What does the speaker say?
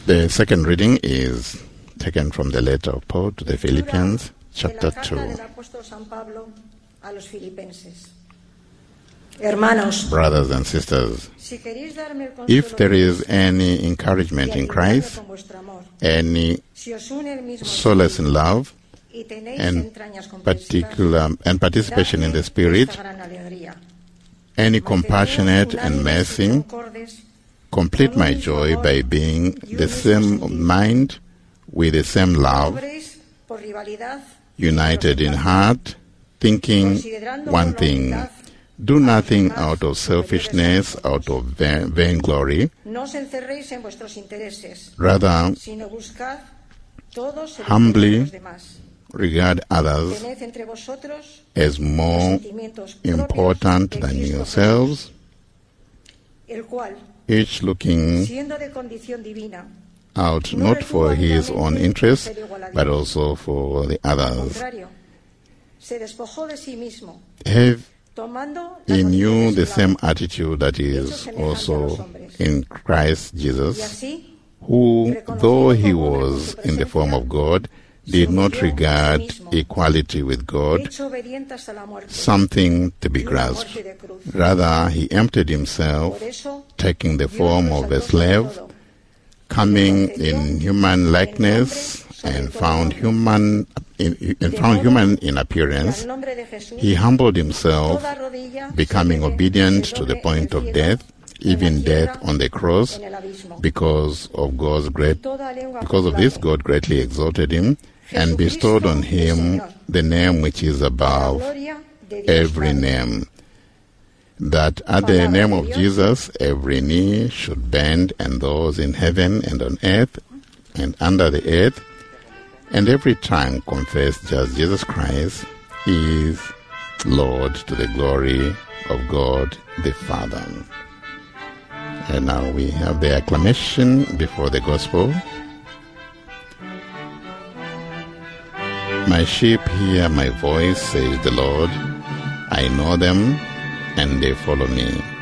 The second reading is taken from the letter of Paul to the Philippians, chapter 2. Brothers and sisters, if there is any encouragement in Christ, any solace in love, and participation in the Spirit, any compassionate and mercy, complete my joy by being the same mind, with the same love, united in heart, thinking one thing. Do nothing out of selfishness, out of vainglory. Rather, humbly regard others as more important than yourselves, each looking out not for his own interests, but also for the others. Have in you the same attitude that is also in Christ Jesus, who, though he was in the form of God, did not regard equality with God something to be grasped. Rather, he emptied himself, taking the form of a slave, coming in human likeness, and found human in appearance. He humbled himself, becoming obedient to the point of death, even death on the cross. Because of this, God greatly exalted him and bestowed on him the name which is above every name, that at the name of Jesus every knee should bend, and those in heaven and on earth and under the earth, and every tongue confess just Jesus Christ is Lord, to the glory of God the Father. And now we have the acclamation before the gospel. My sheep hear my voice, says the Lord. I know them, and they follow me.